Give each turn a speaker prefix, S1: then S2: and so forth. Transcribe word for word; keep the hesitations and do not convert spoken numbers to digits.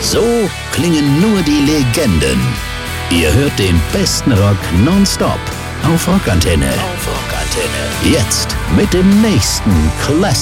S1: So klingen nur die Legenden. Ihr hört den besten Rock nonstop auf Rockantenne. Auf Rockantenne. Jetzt mit dem nächsten Classic.